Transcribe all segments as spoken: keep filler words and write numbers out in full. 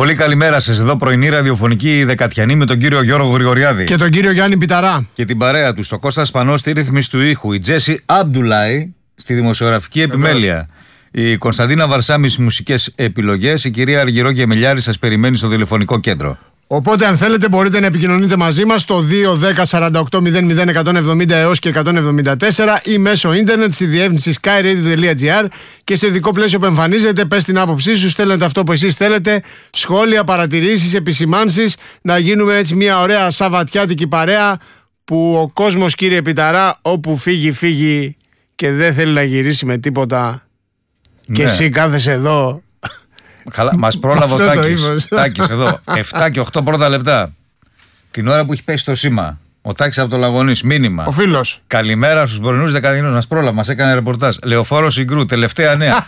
Πολύ καλημέρα σας. Εδώ πρωινή ραδιοφωνική Δεκατιανή με τον κύριο Γιώργο Γρηγοριάδη. Και τον κύριο Γιάννη Πιταρά. Και την παρέα του, στο Κώστα Σπανό στη ρύθμιση του ήχου. Η Τζέσι Αμπντουλάη στη δημοσιογραφική επιμέλεια. Η Κωνσταντίνα Βαρσάμι στις μουσικές επιλογές. Η κυρία Αργυρό Γεμελιάρη σας περιμένει στο τηλεφωνικό κέντρο. Οπότε, αν θέλετε, μπορείτε να επικοινωνείτε μαζί μας στο δύο δέκα σαράντα οκτώ μηδέν μηδέν εκατόν εβδομήντα έως και εκατόν εβδομήντα τέσσερα ή μέσω ίντερνετ στη διεύθυνση sky radio τελεία gr και στο ειδικό πλαίσιο που εμφανίζεται. Πες την άποψή σου, στέλνετε αυτό που εσείς θέλετε. Σχόλια, παρατηρήσεις, επισημάνσεις. Να γίνουμε έτσι μια ωραία σαββατιάτικη παρέα που ο κόσμος, κύριε Πιταρά, όπου φύγει, φύγει και δεν θέλει να γυρίσει με τίποτα. Ναι. Και εσύ κάθεσαι εδώ. Καλά, μας πρόλαβε ο Τάκης. Τάκης εδώ. επτά και οκτώ πρώτα λεπτά. Την ώρα που έχει πέσει το σήμα. Ο Τάκης από το Λαγωνής. Μήνυμα. Ο φίλος. Καλημέρα στους πρωινούς δεκαδινούς. Μας πρόλαβε, μας έκανε ρεπορτάζ. Λεωφόρο Συγκρού. Τελευταία νέα.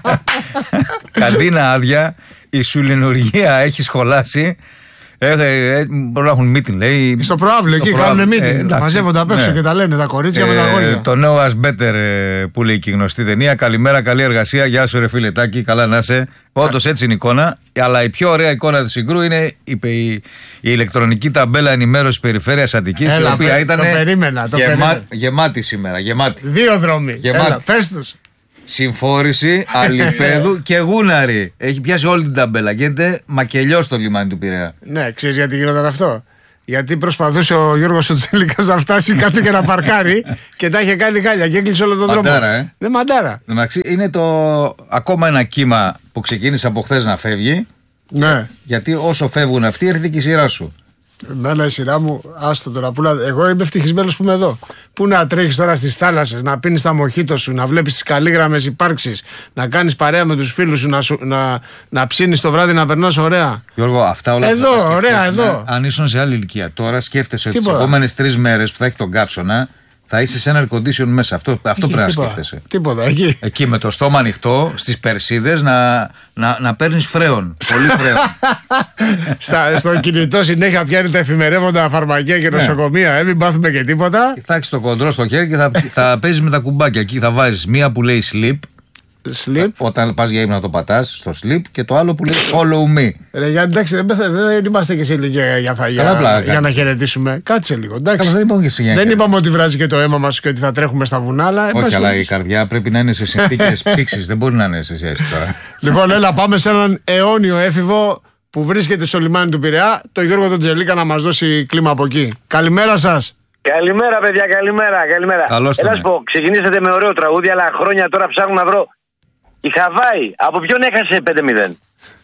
Καντίνα άδεια. Η σουλινουργία έχει σχολάσει. Ε, ε, μπορεί να έχουν meeting, λέει. Στο προάβλιο εκεί κάνουν meeting. Ε, μαζεύονται απ' έξω, ναι. Και τα λένε τα κορίτσια ε, με τα αγόρια. Το νέο As Better που λέει και η γνωστή ταινία. Καλημέρα, καλή εργασία. Γεια σου, ρε φίλε Τάκη. Καλά να είσαι. Όντως έτσι είναι η εικόνα. Αλλά η πιο ωραία εικόνα του Συγκρού είναι η, η, η ηλεκτρονική ταμπέλα ενημέρωση περιφέρειας Αττικής. Έλα, η οποία πε, ήταν το περίμενα, το γεμά, γεμάτη σήμερα. Γεμάτη. Δύο δρόμοι. Γεμάτη. Έλα, πες τους. Συμφόρηση, Αλιπέδου και Γούναρη. Έχει πιάσει όλη την ταμπέλα. Γίνεται μακελιό στο λιμάνι του Πειραιά. Ναι, ξέρεις γιατί γινόταν αυτό? Γιατί προσπαθούσε ο Γιώργος ο Τσέλικας να φτάσει κάτω και να παρκάρει και τα είχε κάνει γάλια και έκλεισε όλο τον δρόμο. Μαντάρα, ε. Ναι, μαντάρα. Είναι το ακόμα ένα κύμα που ξεκίνησε από χθες να φεύγει. Ναι. Γιατί όσο φεύγουν αυτοί, έρχεται και η σειρά σου. Εμένα η σειρά μου, άστο τώρα. Που να... Εγώ είμαι ευτυχισμένος που είμαι εδώ. Πού να τρέχεις τώρα στις θάλασσες, να πίνεις τα μοχίτο σου, να βλέπεις τις καλήγραμμες υπάρξεις, να κάνεις παρέα με τους φίλους σου, να, σου, να, να ψήνεις το βράδυ, να περνάς ωραία. Γιώργο, αυτά όλα εδώ, αυτά ωραία, εδώ. Αν ήσουν σε άλλη ηλικία, τώρα σκέφτεσαι ότι τις επόμενες τρεις μέρες που θα έχει τον κάψονα, θα είσαι σε ένα air condition μέσα. Αυτό, αυτό πρέπει να σκέφτεσαι. Τίποτα, εκεί. Εκεί με το στόμα ανοιχτό, στις περσίδες, να, να, να παίρνεις φρέον. Πολύ φρέον. Στα, στο κινητό συνέχεια πιάνει τα εφημερεύοντα φαρμακεία και νοσοκομεία. Ε, μην πάθουμε και τίποτα. Θα έχεις το κοντρό στο χέρι και θα, θα παίζεις με τα κουμπάκια. Εκεί θα βάζεις μία που λέει sleep. Sleep. Όταν πας για ύπνο να το πατάς στο sleep και το άλλο που λέει follow me. Ρε Γιάννη, εντάξει, δεν, δεν, δεν είμαστε και σε ηλικία για, για, για, για να χαιρετήσουμε. Κάτσε λίγο. Εντάξει. Καλά, δεν είπαμε, δεν είπαμε ότι βράζει και το αίμα μας και ότι θα τρέχουμε στα βουνά. Αλλά όχι, αλλά η καρδιά πρέπει να είναι σε συνθήκες ψήξης. Δεν μπορεί να είναι σε σχέση τώρα. Λοιπόν, έλα, πάμε σε έναν αιώνιο έφηβο που βρίσκεται στο λιμάνι του Πειραιά, το Γιώργο τον Τζελίκα, να μας δώσει κλίμα από εκεί. Καλημέρα σας. Καλημέρα, παιδιά, καλημέρα. καλημέρα. Καλώς Έλα, πω, ξεκινήσατε με ωραίο τραγούδι, αλλά χρόνια τώρα ψάχνω να βρω. Η Χαβάη, από ποιον έχασε πέντε μηδέν?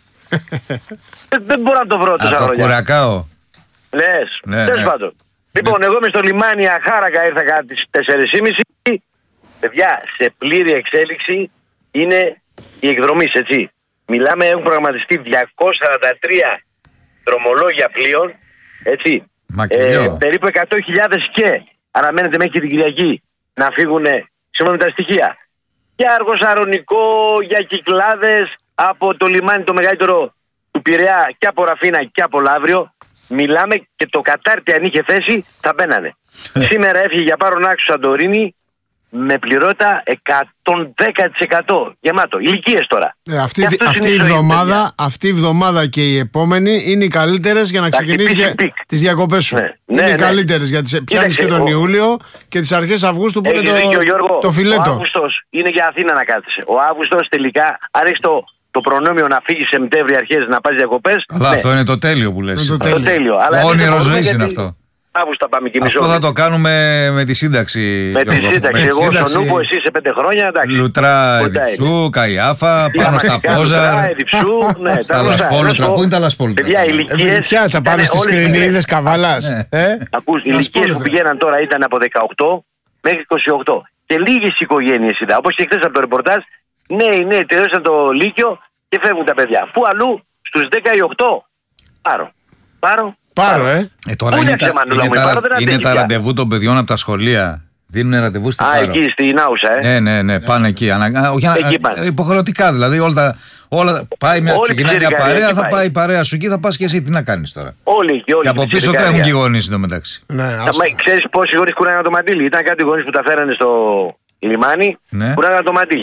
Δεν μπορώ να το βρω τόσα χρόνια. Από Κουρακάο. Λες, ναι, τέλος ναι. πάντων. Λοιπόν, εγώ είμαι στο λιμάνι αχάρακα, ήρθα κατά τις τέσσερις και μισή. Παιδιά, σε πλήρη εξέλιξη είναι η εκδρομή, έτσι. Μιλάμε, έχουν προγραμματιστεί διακόσια σαράντα τρία δρομολόγια πλοίων, έτσι. Ε, περίπου εκατό χιλιάδες και αναμένεται μέχρι και την Κυριακή να φύγουν σύμφωνα με τα στοιχεία. Για Αργοσαρονικό, για Κυκλάδες, από το λιμάνι το μεγαλύτερο του Πειραιά και από Ραφίνα και από Λαύριο. Μιλάμε και το Κατάρτι αν είχε θέση θα μπαίνανε. Σήμερα έφυγε για Πάρον Άξου Σαντορίνη με πληρότητα εκατόν δέκα τοις εκατό γεμάτο. Ηλικίες τώρα. Ε, αυτή αυτή η εβδομάδα, αυτή η εβδομάδα και οι επόμενοι είναι οι καλύτερες για να ξεκινήσεις τις διακοπές σου. Ναι, είναι ναι, οι καλύτερες ναι. γιατί πιάνεις και τον ο... Ιούλιο και τις αρχές Αυγούστου που είναι το, δίκιο, Γιώργο, το φιλέτο. Ο Αύγουστος είναι για Αθήνα να κάθεσαι. Ο Αύγουστος τελικά, αν έχεις το, το προνόμιο να φύγεις Σεπτέμβρη αρχές να πας διακοπές. Αλλά ναι. αυτό είναι το τέλειο που λες. Το τέλειο. τέλειο. Όνειρο ζωής είναι αυτό. Αύγουστο πάμε και αυτό θα το κάνουμε με τη σύνταξη. Με τη σύνταξη. Εγώ στον Νούμπο, εσύ σε πέντε χρόνια. Εντάξει. Λουτρά, Εδιψού, Καϊάφα, πάνω στα Πόζαρ. Στα Λασπόλουτρα. Πού είναι τα Λασπόλουτρα? Παιδιά, ηλικίες. Ποια θα πάνε στις Κρινίδες Καβαλάς. Ακούς, οι ηλικίες που πηγαίναν τώρα ήταν από δεκαοκτώ μέχρι είκοσι οκτώ. Και λίγες οικογένειες ήταν. Όπως και χθες από το ρεπορτάζ, ναι, ναι, τελείωσαν το Λύκειο και φεύγουν τα παιδιά. Πού αλλού, στους δέκα ή οκτώ. Πάρω. Πάρω. Πάρω, ε. ε τώρα είναι, τα, είναι, τα, είναι τα ραντεβού των παιδιών από τα σχολεία. Δίνουν ραντεβού στην Πάρο. Α, εκεί στην Άουσα, ε. Ναι, ναι, ναι, πάνε εκεί. Ανα, όχι, εκεί ανα, υποχρεωτικά δηλαδή. Όλα τα, όλα, πάει μια, ξεκινάει μια παρέα, θα πάει. πάει η παρέα σου εκεί, θα πας και εσύ. Τι να κάνεις τώρα? Όλοι και όλοι. Και από πίσω τρέχουν και οι γονείς εντωμεταξύ. Ναι, ξέρεις πόσοι γονείς κουράγανε το μαντίλι? Ήταν κάτι γονείς που τα φέρανε στο λιμάνι, ναι. Κουράγανε το μαντίλι.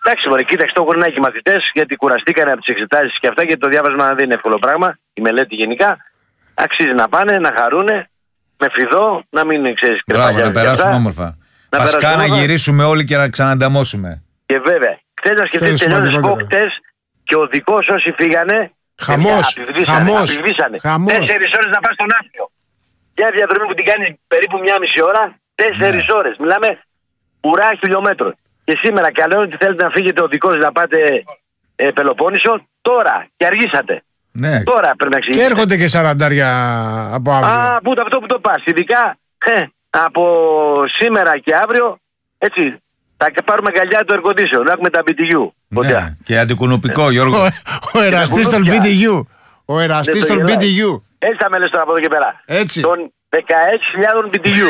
Εντάξει, μωρέ, κοίταξε το έχουν οι μαθητές γιατί κουραστήκανε από τις εξετάσεις και αυτά, γιατί το διάβασμα δεν είναι εύκολο πράγμα. Η μελέτη γενικά. Αξίζει να πάνε, να χαρούνε, με φιδό, να μην ξέρεις κρεπαλιάζουν. Μπράβο, να περάσουμε όμορφα. Πασχά να γυρίσουμε όλοι και να ξανανταμώσουμε. Και βέβαια, χθες να σκεφτείτε τελειώνες χτες και ο δικός όσοι φύγανε. Χαμός, χαμός, χαμός. Τέσσερις ώρες να πας στον Άθλιο. Μια διαδρομή που την κάνεις περίπου μια μισή ώρα, τέσσερις ναι. ώρες. Μιλάμε ουρά χιλιόμετρων. Και σήμερα καλό είναι ότι θέλετε να φύγετε ο δικός να πάτε ε, Πελοπόννησο τώρα και αργήσατε. Ναι. Τώρα πρέπει να εξηγήσετε. Και έρχονται και σαραντάρια από αύριο. Α, που, αυτό που το πας. Ειδικά ε, από σήμερα και αύριο, έτσι, θα πάρουμε καλιά το air condition, να έχουμε τα μπι τι γιου. Ναι. Και αντικουνουπικό, Γιώργο. Ο, ο εραστής των μπι τι γιου. Ο εραστής των μπι τι γιου. Έτσι θα με λες τώρα από εδώ και πέρα. Έτσι. Των δεκαέξι χιλιάδων μπι τι γιου.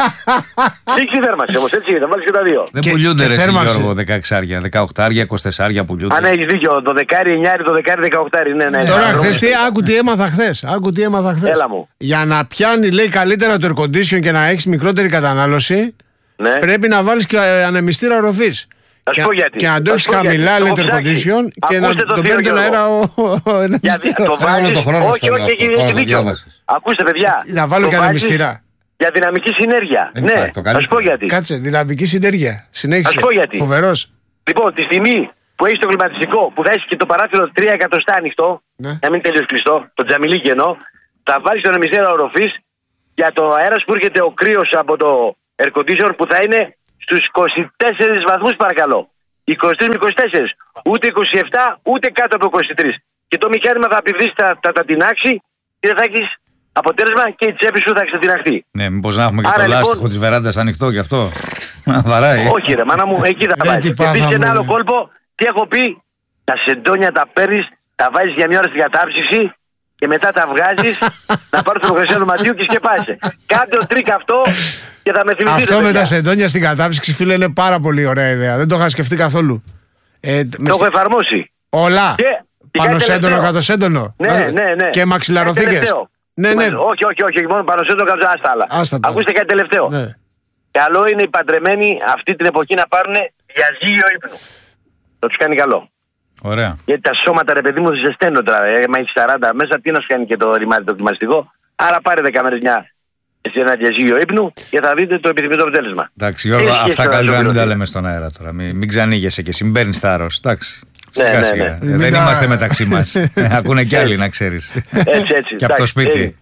Δείξει η θέρμανση όμως, έτσι, θα βάλεις και τα δύο. Δεν πουλιούνται ρε Γιώργο δεκαεξάρια, δεκαοκτάρια, εικοσιτεσσάρια πουλιούνται. Αν έχεις δίκιο, το δεκάρι εννιάρι, το δεκάρι δεκαοκτάρι, ναι, ναι. Τώρα χθες τι, άκου τι έμαθα χθες. Άκου τι έμαθα χθες. Έλα μου. Για να πιάνει, λέει, καλύτερα το air condition και να έχεις μικρότερη κατανάλωση, ναι. πρέπει να βάλεις και ανεμιστήρα οροφής. Θα σου πω γιατί. Και να το έχεις χαμηλά, λέει, το air condition και να το παίρνει τον αέρα ο ανεμιστήρας. Όχι, όχι, έχει δίκιο. Ακούστε, παιδιά. Να βάλω και ανεμιστήρα. Για δυναμική συνέργεια. Ναι, θα σου πω γιατί. Κάτσε, δυναμική συνέργεια. Συνέχισε. Θα σου πω γιατί. Φοβερός. Λοιπόν, τη στιγμή που έχει το κλιματιστικό, που θα έχει και το παράθυρο τρία εκατοστά ανοιχτό, ναι. να μην τελείως κλειστό, το τζαμιλίκι εννοώ, θα βάλει τον ανεμιστήρα οροφής για το αέρα που έρχεται ο κρύος από το air condition που θα είναι στους είκοσι τέσσερις βαθμούς παρακαλώ. είκοσι τρεις με είκοσι τέσσερις. Ούτε είκοσι επτά, ούτε κάτω από είκοσι τρεις. Και το μηχάνημα θα επιβρίσει, θα, θα τα τεινάξει και θα έχει αποτέλεσμα και η τσέπη σου θα ξετιναχθεί. Ναι, μήπως να έχουμε και άρα, το λοιπόν, λάστιχο της βεράντας ανοιχτό γι' αυτό. Να βαράει. Όχι ρε, μάνα μου, εκεί θα βάζεις. Και επίσης ένα άλλο κόλπο, τι έχω πει, τα σεντόνια τα παίρνεις, τα βάζεις για μια ώρα στην κατάψυξη και μετά τα βγάζεις να πάρεις το λογαριασμό του δωματίου και σκεπάζεσαι. Κάντε το τρίκ αυτό και θα με θυμηθείτε. Αυτό με τα σεντόνια στην κατάψυξη, φίλε, είναι πάρα πολύ ωραία ιδέα. Δεν το είχα σκεφτεί καθόλου. Ε, το έχω εφαρμόσει. Όλα. Και, πάνω σέντονο, κάτω σέντονο. Ναι, ναι, ναι. Και μαξιλαροθήκες. Ναι, ναι. Όχι, όχι, όχι, μόνο πάνω σέντονο, κάτω άστα άλλα. Άστα, ακούστε κάτι τελευταίο. Ναι. Καλό είναι οι παντρεμένοι αυτή την εποχή να πάρουν διαζύγιο ύπνου. Το τους κάνει καλό. Ωραία. Γιατί τα σώματα, ρε παιδί μου, ζεσταίνουν τώρα. Ε, μα έχει σαράντα μέσα, τι να σου κάνει και το ρημάδι το κλιματιστικό. Άρα πάρε δέκα μέρες μια σε ένα διαζύγιο ύπνου και θα δείτε το επιθυμητό αποτέλεσμα. Εντάξει, Γιώργο, αυτά καλύτερα να μην τα λέμε στον αέρα τώρα. Μην, μην ξανήγεσαι και συμπέρνεις θάρρος. Εντάξει. Ναι, ναι, ναι. Ε, δεν είμαστε μεταξύ μας. Ακούνε κι άλλοι, να ξέρεις. Έτσι, έτσι. Και από το σπίτι.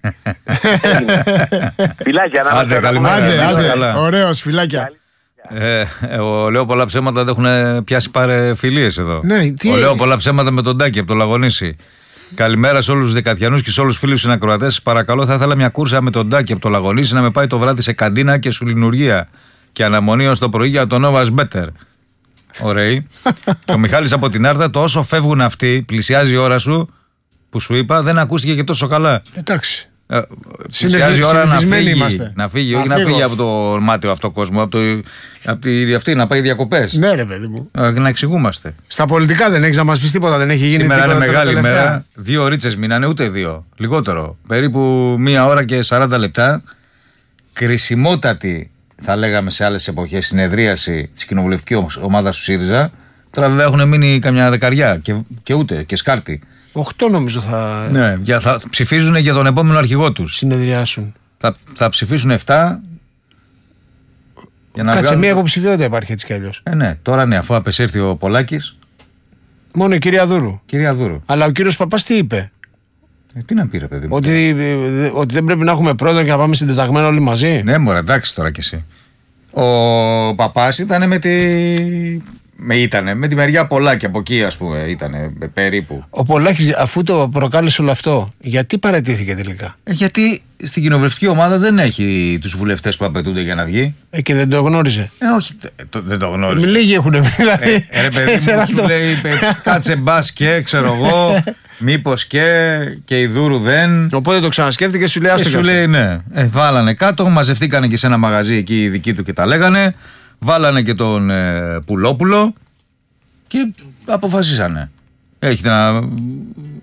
Φιλάκια, να είμαστε. Άντε, ωραίος, φιλάκια. Ε, ο Λέω πολλά ψέματα δεν έχουν πιάσει πάρε φιλίες εδώ. Ναι, τι... Ο Λέω πολλά ψέματα με τον Τάκη από το Λαγονήσι. Καλημέρα σε όλους τους Δεκατιανούς και σε όλους τους φίλους συνακροατές. Παρακαλώ, θα ήθελα μια κούρσα με τον Τάκη από το Λαγονήσι να με πάει το βράδυ σε καντίνα και σουλινουργία και αναμονή ως το πρωί για το Novas Better. Ωραίοι. Και ο Μιχάλης από την Άρτα, το όσο φεύγουν αυτοί, πλησιάζει η ώρα σου που σου είπα, δεν ακούστηκε και τόσο καλά. Εντάξει. Ε, πλησιάζει η ώρα να φύγει, είμαστε. να φύγει, όχι να φύγει από το μάτιο αυτό κόσμο, από, το, από τη, αυτή, να πάει διακοπές. Ναι, ρε παιδί μου. Ε, να εξηγούμαστε. Στα πολιτικά δεν έχεις να μας πεις τίποτα, δεν έχει γίνει. Σήμερα είναι μεγάλη μέρα. Δύο ρίτσες μείνανε, ούτε δύο. Λιγότερο. Περίπου μία ώρα και σαράντα λεπτά. Κρισιμότατη, θα λέγαμε σε άλλες εποχές, συνεδρίαση της κοινοβουλευτικής ομάδας του ΣΥΡΙΖΑ. Τώρα βέβαια έχουν μείνει καμιά δεκαριά και, και ούτε και σκάρτη. Οχτώ νομίζω θα... Ναι, για, θα ψηφίζουν για τον επόμενο αρχηγό τους. Συνεδριάσουν. Θα, θα ψηφίσουν εφτά. Κάτσε, βγάλουν... μία υποψηφιότητα υπάρχει έτσι κι αλλιώς. Ε, ναι, τώρα ναι, αφού απεσύρθη ο Πολάκης. Μόνο η κυρία Δούρου. Κυρία Δούρου. Αλλά ο κύριος Παπάς τι είπε? Ε, τι να πει, ρε παιδί μου. Ότι, ε, ότι δεν πρέπει να έχουμε πρόεδρο και να πάμε συντεταγμένο όλοι μαζί. Ναι, μωρέ, εντάξει τώρα κι εσύ. Ο Παπάς ήταν με τη. Με, ήτανε, με τη μεριά Πολάκη από εκεί, ας πούμε, ήτανε περίπου. Ο Πολάκης, αφού το προκάλεσε όλο αυτό, γιατί παραιτήθηκε τελικά? Ε, γιατί στην κοινοβουλευτική ομάδα δεν έχει τους βουλευτές που απαιτούνται για να βγει. Ε, και δεν το γνώριζε. Ε, όχι, το, δεν το γνώριζε. Λίγοι έχουν δηλαδή. Ε, ρε παιδί μου, σου λέει, κάτσε μπας και, ξέρω εγώ, μήπως και, και η Δούρου δεν. Οπότε το ξανασκέφτηκε και σου λέει, άστο. Σου λέει, ναι. Ε, βάλανε κάτω, μαζευτήκανε και σε ένα μαγαζί εκεί οι δικοί του και τα λέγανε. Βάλανε και τον ε, Πουλόπουλο και αποφασίσανε. Έχετε να